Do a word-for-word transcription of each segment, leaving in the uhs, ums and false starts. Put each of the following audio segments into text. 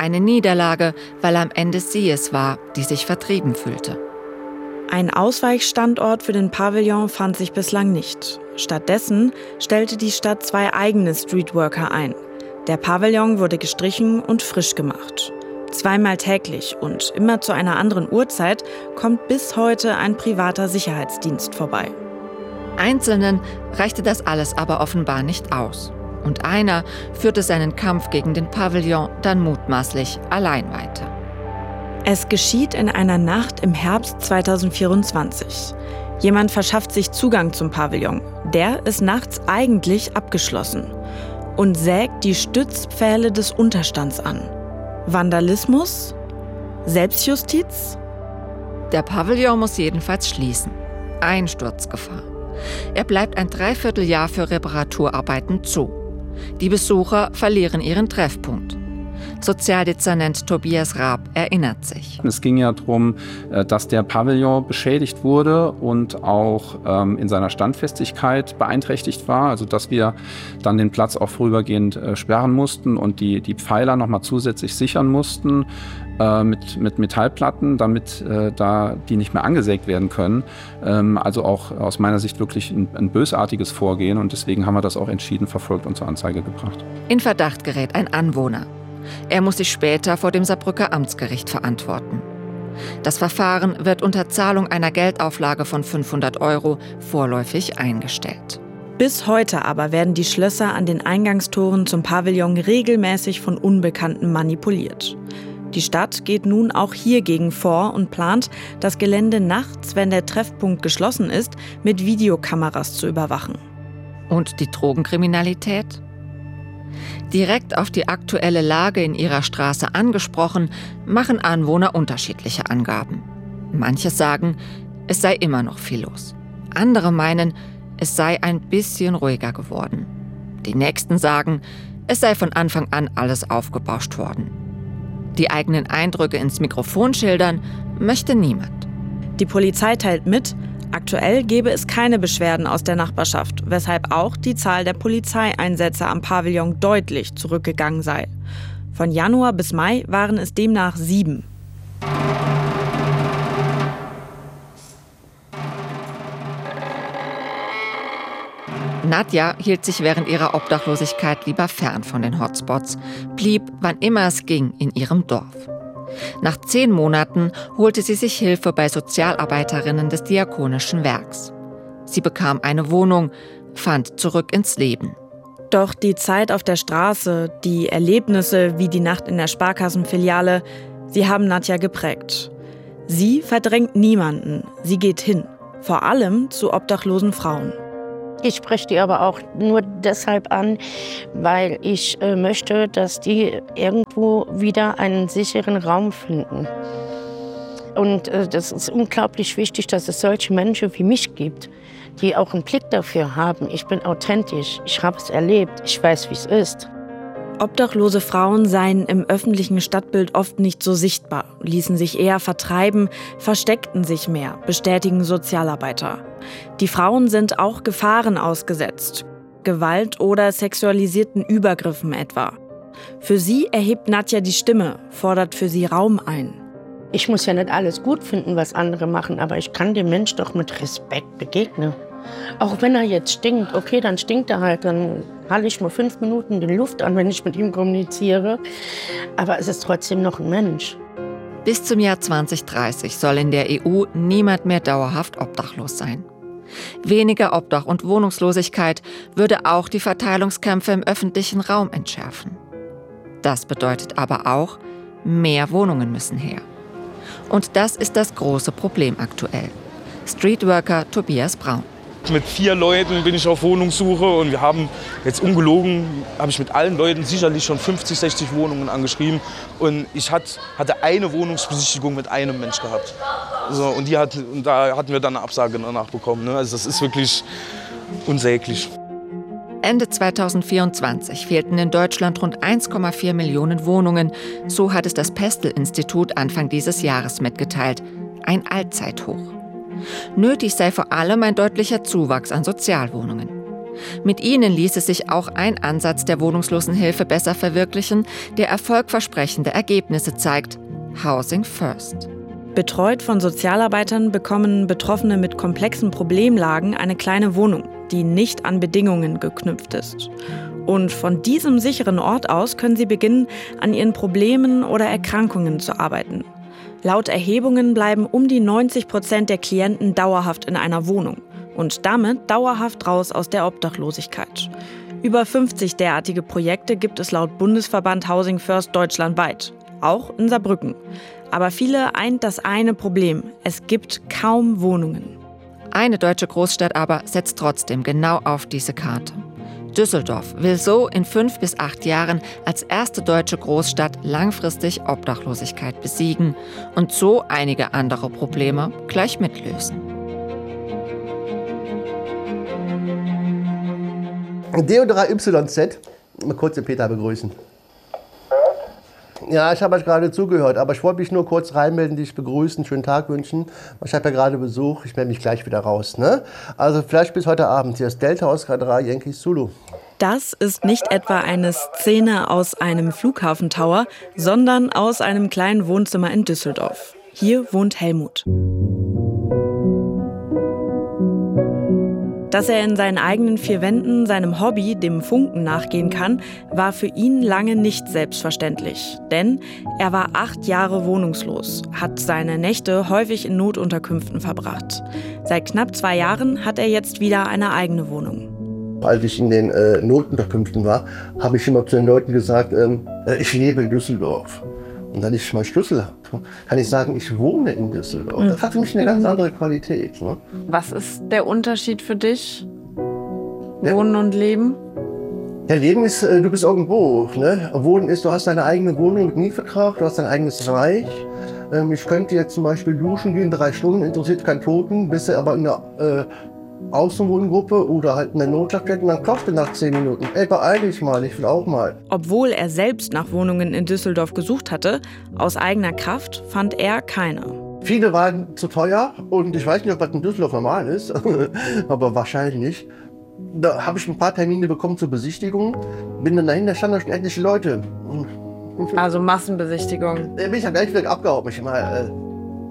Eine Niederlage, weil am Ende sie es war, die sich vertrieben fühlte. Ein Ausweichstandort für den Pavillon fand sich bislang nicht. Stattdessen stellte die Stadt zwei eigene Streetworker ein. Der Pavillon wurde gestrichen und frisch gemacht. Zweimal täglich und immer zu einer anderen Uhrzeit kommt bis heute ein privater Sicherheitsdienst vorbei. Einzelnen reichte das alles aber offenbar nicht aus. Und einer führte seinen Kampf gegen den Pavillon dann mutmaßlich allein weiter. Es geschieht in einer Nacht im Herbst zweitausendvierundzwanzig. Jemand verschafft sich Zugang zum Pavillon. Der ist nachts eigentlich abgeschlossen und sägt die Stützpfähle des Unterstands an. Vandalismus? Selbstjustiz? Der Pavillon muss jedenfalls schließen. Einsturzgefahr. Er bleibt ein Dreivierteljahr für Reparaturarbeiten zu. Die Besucher verlieren ihren Treffpunkt. Sozialdezernent Tobias Raab erinnert sich. Es ging ja darum, dass der Pavillon beschädigt wurde und auch ähm, in seiner Standfestigkeit beeinträchtigt war. Also dass wir dann den Platz auch vorübergehend äh, sperren mussten und die, die Pfeiler nochmal zusätzlich sichern mussten äh, mit, mit Metallplatten, damit äh, da die nicht mehr angesägt werden können. Ähm, also auch aus meiner Sicht wirklich ein, ein bösartiges Vorgehen. Und deswegen haben wir das auch entschieden verfolgt und zur Anzeige gebracht. In Verdacht gerät ein Anwohner. Er muss sich später vor dem Saarbrücker Amtsgericht verantworten. Das Verfahren wird unter Zahlung einer Geldauflage von fünfhundert Euro vorläufig eingestellt. Bis heute aber werden die Schlösser an den Eingangstoren zum Pavillon regelmäßig von Unbekannten manipuliert. Die Stadt geht nun auch hiergegen vor und plant, das Gelände nachts, wenn der Treffpunkt geschlossen ist, mit Videokameras zu überwachen. Und die Drogenkriminalität? Direkt auf die aktuelle Lage in ihrer Straße angesprochen, machen Anwohner unterschiedliche Angaben. Manche sagen, es sei immer noch viel los. Andere meinen, es sei ein bisschen ruhiger geworden. Die Nächsten sagen, es sei von Anfang an alles aufgebauscht worden. Die eigenen Eindrücke ins Mikrofon schildern möchte niemand. Die Polizei teilt mit, aktuell gebe es keine Beschwerden aus der Nachbarschaft, weshalb auch die Zahl der Polizeieinsätze am Pavillon deutlich zurückgegangen sei. Von Januar bis Mai waren es demnach sieben. Nadja hielt sich während ihrer Obdachlosigkeit lieber fern von den Hotspots, blieb, wann immer es ging, in ihrem Dorf. Nach zehn Monaten holte sie sich Hilfe bei Sozialarbeiterinnen des Diakonischen Werks. Sie bekam eine Wohnung, fand zurück ins Leben. Doch die Zeit auf der Straße, die Erlebnisse wie die Nacht in der Sparkassenfiliale, sie haben Nadja geprägt. Sie verdrängt niemanden, sie geht hin, vor allem zu obdachlosen Frauen. Ich spreche die aber auch nur deshalb an, weil ich äh, möchte, dass die irgendwo wieder einen sicheren Raum finden. Und äh, das ist unglaublich wichtig, dass es solche Menschen wie mich gibt, die auch einen Blick dafür haben. Ich bin authentisch, ich habe es erlebt, ich weiß, wie es ist. Obdachlose Frauen seien im öffentlichen Stadtbild oft nicht so sichtbar, ließen sich eher vertreiben, versteckten sich mehr, bestätigen Sozialarbeiter. Die Frauen sind auch Gefahren ausgesetzt, Gewalt oder sexualisierten Übergriffen etwa. Für sie erhebt Nadja die Stimme, fordert für sie Raum ein. Ich muss ja nicht alles gut finden, was andere machen, aber ich kann dem Mensch doch mit Respekt begegnen. Auch wenn er jetzt stinkt, okay, dann stinkt er halt, dann halte ich mal fünf Minuten die Luft an, wenn ich mit ihm kommuniziere. Aber es ist trotzdem noch ein Mensch. Bis zum Jahr zwanzig dreißig soll in der E U niemand mehr dauerhaft obdachlos sein. Weniger Obdach und Wohnungslosigkeit würde auch die Verteilungskämpfe im öffentlichen Raum entschärfen. Das bedeutet aber auch, mehr Wohnungen müssen her. Und das ist das große Problem aktuell. Streetworker Tobias Braun. Mit vier Leuten bin ich auf Wohnungssuche und wir haben jetzt ungelogen, habe ich mit allen Leuten sicherlich schon fünfzig, sechzig Wohnungen angeschrieben. Und ich hat, hatte eine Wohnungsbesichtigung mit einem Mensch gehabt. So, und, die hat, und da hatten wir dann eine Absage danach bekommen. Ne? Also das ist wirklich unsäglich. Ende zweitausendvierundzwanzig fehlten in Deutschland rund eins Komma vier Millionen Wohnungen. So hat es das Pestel-Institut Anfang dieses Jahres mitgeteilt. Ein Allzeithoch. Nötig sei vor allem ein deutlicher Zuwachs an Sozialwohnungen. Mit ihnen ließe sich auch ein Ansatz der Wohnungslosenhilfe besser verwirklichen, der erfolgversprechende Ergebnisse zeigt: Housing First. Betreut von Sozialarbeitern bekommen Betroffene mit komplexen Problemlagen eine kleine Wohnung, die nicht an Bedingungen geknüpft ist. Und von diesem sicheren Ort aus können sie beginnen, an ihren Problemen oder Erkrankungen zu arbeiten. Laut Erhebungen bleiben um die neunzig Prozent der Klienten dauerhaft in einer Wohnung und damit dauerhaft raus aus der Obdachlosigkeit. Über fünfzig derartige Projekte gibt es laut Bundesverband Housing First deutschlandweit, auch in Saarbrücken. Aber viele eint das eine Problem: Es gibt kaum Wohnungen. Eine deutsche Großstadt aber setzt trotzdem genau auf diese Karte. Düsseldorf will so in fünf bis acht Jahren als erste deutsche Großstadt langfristig Obdachlosigkeit besiegen und so einige andere Probleme gleich mitlösen. D und drei Y Z, mal kurz den Peter begrüßen. Ja, ich habe euch gerade zugehört, aber ich wollte mich nur kurz reinmelden, dich begrüßen, schönen Tag wünschen. Ich habe ja gerade Besuch, ich melde mich gleich wieder raus. Ne? Also vielleicht bis heute Abend. Hier ist Delta Oscar drei, Yankee Zulu. Das ist nicht etwa eine Szene aus einem Flughafentower, sondern aus einem kleinen Wohnzimmer in Düsseldorf. Hier wohnt Helmut. Dass er in seinen eigenen vier Wänden seinem Hobby, dem Funken, nachgehen kann, war für ihn lange nicht selbstverständlich. Denn er war acht Jahre wohnungslos, hat seine Nächte häufig in Notunterkünften verbracht. Seit knapp zwei Jahren hat er jetzt wieder eine eigene Wohnung. Als ich in den äh, Notunterkünften war, habe ich immer zu den Leuten gesagt, ähm, ich lebe in Düsseldorf. Und wenn ich meinen Schlüssel habe, kann ich sagen, ich wohne in Düsseldorf. Das hat für mich eine ganz andere Qualität. Ne? Was ist der Unterschied für dich? Wohnen und Leben? Ja, Leben ist, du bist irgendwo. Ne? Wohnen ist, du hast deine eigene Wohnung mit Mietvertrag, du hast dein eigenes Reich. Ich könnte jetzt zum Beispiel duschen gehen, drei Stunden, interessiert keinen Toten, bist du aber in der äh, Außenwohngruppe oder halt in der Notschlafstätte, dann klopft er nach zehn Minuten. Ey, beeil dich mal, ich will auch mal. Obwohl er selbst nach Wohnungen in Düsseldorf gesucht hatte, aus eigener Kraft fand er keine. Viele waren zu teuer und ich weiß nicht, ob das in Düsseldorf normal ist, aber wahrscheinlich nicht. Da habe ich ein paar Termine bekommen zur Besichtigung, bin dann dahin, da standen schon etliche Leute. Also Massenbesichtigung. Da bin ich ja gleich wieder abgehauen. Ich mal, äh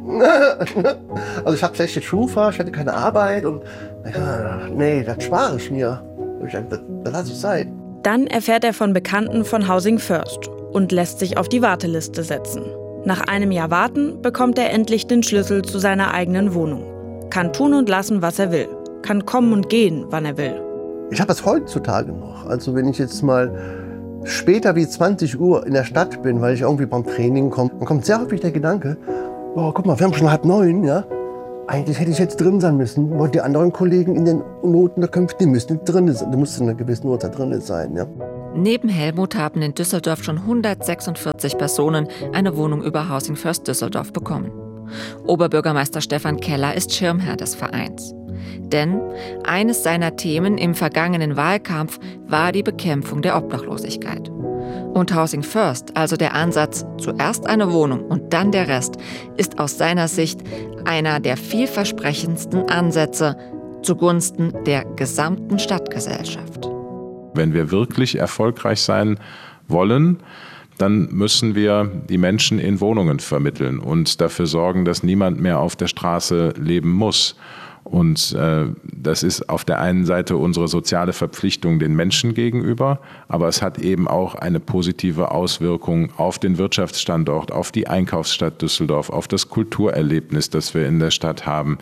also ich habe schlechte Schufa, ich hatte keine Arbeit und ja, nee, das spare ich mir. Das, das lasse ich sein. Dann erfährt er von Bekannten von Housing First und lässt sich auf die Warteliste setzen. Nach einem Jahr Warten bekommt er endlich den Schlüssel zu seiner eigenen Wohnung. Kann tun und lassen, was er will. Kann kommen und gehen, wann er will. Ich habe das heutzutage noch. Also wenn ich jetzt mal später wie zwanzig Uhr in der Stadt bin, weil ich irgendwie beim Training komme, dann kommt sehr häufig der Gedanke, oh, guck mal, wir haben schon halb neun, ja? Eigentlich hätte ich jetzt drin sein müssen. Aber die anderen Kollegen in den Notunterkünften, die müssen nicht drin sein. Du musst in einer gewissen Uhrzeit drin sein, ja? Neben Helmut haben in Düsseldorf schon hundertsechsundvierzig Personen eine Wohnung über Housing First Düsseldorf bekommen. Oberbürgermeister Stefan Keller ist Schirmherr des Vereins. Denn eines seiner Themen im vergangenen Wahlkampf war die Bekämpfung der Obdachlosigkeit. Und Housing First, also der Ansatz, zuerst eine Wohnung und dann der Rest, ist aus seiner Sicht einer der vielversprechendsten Ansätze zugunsten der gesamten Stadtgesellschaft. Wenn wir wirklich erfolgreich sein wollen, dann müssen wir die Menschen in Wohnungen vermitteln und dafür sorgen, dass niemand mehr auf der Straße leben muss. Und äh, das ist auf der einen Seite unsere soziale Verpflichtung den Menschen gegenüber, aber es hat eben auch eine positive Auswirkung auf den Wirtschaftsstandort, auf die Einkaufsstadt Düsseldorf, auf das Kulturerlebnis, das wir in der Stadt haben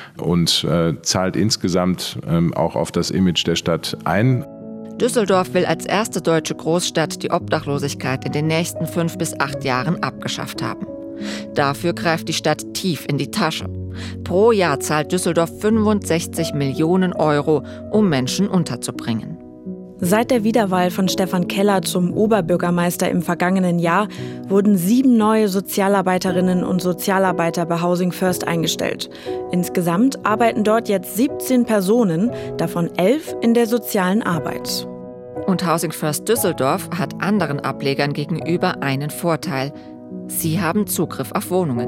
und äh, zahlt insgesamt äh, auch auf das Image der Stadt ein. Düsseldorf will als erste deutsche Großstadt die Obdachlosigkeit in den nächsten fünf bis acht Jahren abgeschafft haben. Dafür greift die Stadt tief in die Tasche. Pro Jahr zahlt Düsseldorf fünfundsechzig Millionen Euro, um Menschen unterzubringen. Seit der Wiederwahl von Stefan Keller zum Oberbürgermeister im vergangenen Jahr wurden sieben neue Sozialarbeiterinnen und Sozialarbeiter bei Housing First eingestellt. Insgesamt arbeiten dort jetzt siebzehn Personen, davon elf in der sozialen Arbeit. Und Housing First Düsseldorf hat anderen Ablegern gegenüber einen Vorteil. Sie haben Zugriff auf Wohnungen.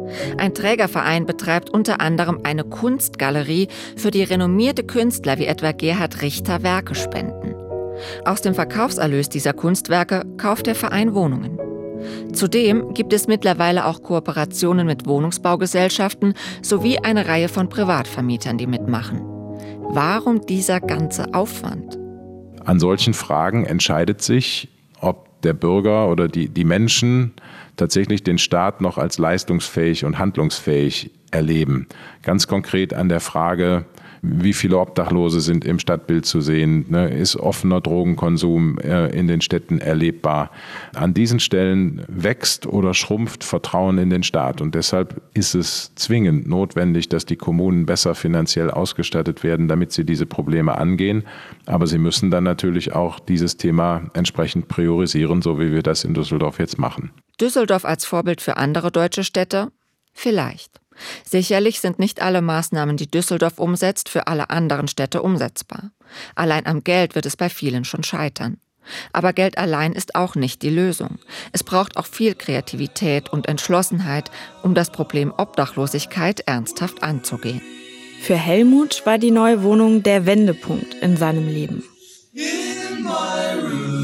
Ein Trägerverein betreibt unter anderem eine Kunstgalerie, für die renommierte Künstler wie etwa Gerhard Richter Werke spenden. Aus dem Verkaufserlös dieser Kunstwerke kauft der Verein Wohnungen. Zudem gibt es mittlerweile auch Kooperationen mit Wohnungsbaugesellschaften sowie eine Reihe von Privatvermietern, die mitmachen. Warum dieser ganze Aufwand? An solchen Fragen entscheidet sich, ob der Bürger oder die, die Menschen tatsächlich den Staat noch als leistungsfähig und handlungsfähig erleben. Ganz konkret an der Frage, wie viele Obdachlose sind im Stadtbild zu sehen, ne? Ist offener Drogenkonsum äh, in den Städten erlebbar? An diesen Stellen wächst oder schrumpft Vertrauen in den Staat. Und deshalb ist es zwingend notwendig, dass die Kommunen besser finanziell ausgestattet werden, damit sie diese Probleme angehen. Aber sie müssen dann natürlich auch dieses Thema entsprechend priorisieren, so wie wir das in Düsseldorf jetzt machen. Düsseldorf als Vorbild für andere deutsche Städte? Vielleicht. Sicherlich sind nicht alle Maßnahmen, die Düsseldorf umsetzt, für alle anderen Städte umsetzbar. Allein am Geld wird es bei vielen schon scheitern. Aber Geld allein ist auch nicht die Lösung. Es braucht auch viel Kreativität und Entschlossenheit, um das Problem Obdachlosigkeit ernsthaft anzugehen. Für Helmut war die neue Wohnung der Wendepunkt in seinem Leben. In my room.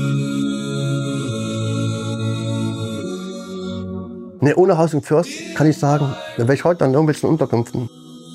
Nee, ohne Housing First kann ich sagen, dann wäre ich heute an irgendwelchen Unterkünften.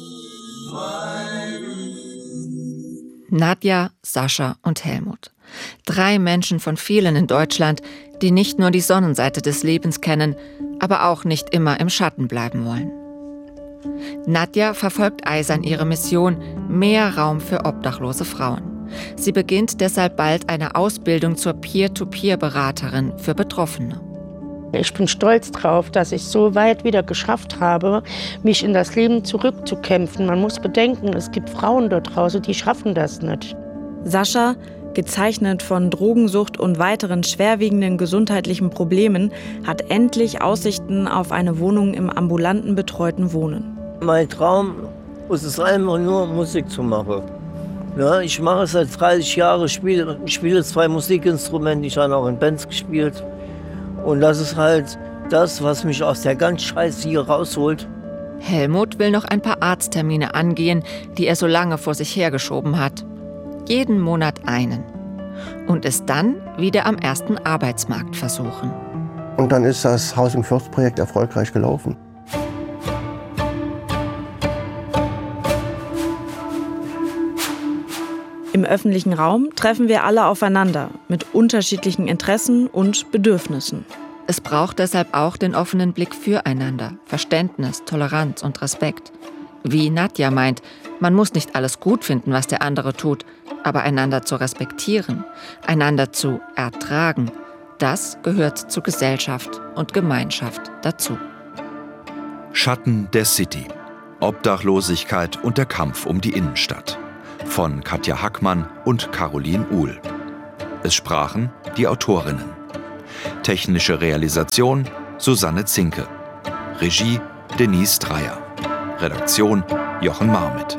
Nadja, Sascha und Helmut. Drei Menschen von vielen in Deutschland, die nicht nur die Sonnenseite des Lebens kennen, aber auch nicht immer im Schatten bleiben wollen. Nadja verfolgt eisern ihre Mission, mehr Raum für obdachlose Frauen. Sie beginnt deshalb bald eine Ausbildung zur Peer-to-Peer-Beraterin für Betroffene. Ich bin stolz drauf, dass ich so weit wieder geschafft habe, mich in das Leben zurückzukämpfen. Man muss bedenken, es gibt Frauen dort draußen, die schaffen das nicht. Sascha, gezeichnet von Drogensucht und weiteren schwerwiegenden gesundheitlichen Problemen, hat endlich Aussichten auf eine Wohnung im ambulanten betreuten Wohnen. Mein Traum ist es einfach nur, Musik zu machen. Ja, ich mache es seit dreißig Jahren, spiele, spiele zwei Musikinstrumente, ich habe auch in Bands gespielt. Und das ist halt das, was mich aus der ganz Scheiße hier rausholt. Helmut will noch ein paar Arzttermine angehen, die er so lange vor sich hergeschoben hat. Jeden Monat einen. Und es dann wieder am ersten Arbeitsmarkt versuchen. Und dann ist das Housing First Projekt erfolgreich gelaufen. Im öffentlichen Raum treffen wir alle aufeinander mit unterschiedlichen Interessen und Bedürfnissen. Es braucht deshalb auch den offenen Blick füreinander, Verständnis, Toleranz und Respekt. Wie Nadja meint, man muss nicht alles gut finden, was der andere tut, aber einander zu respektieren, einander zu ertragen, das gehört zu Gesellschaft und Gemeinschaft dazu. Schatten der City. Obdachlosigkeit und der Kampf um die Innenstadt. Von Katja Hackmann und Caroline Uhl. Es sprachen die Autorinnen. Technische Realisation Susanne Zinke. Regie Denise Dreyer. Redaktion Jochen Marmit.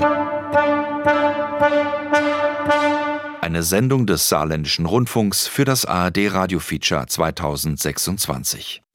Eine Sendung des Saarländischen Rundfunks für das A R D Radio Feature zweitausendsechsundzwanzig.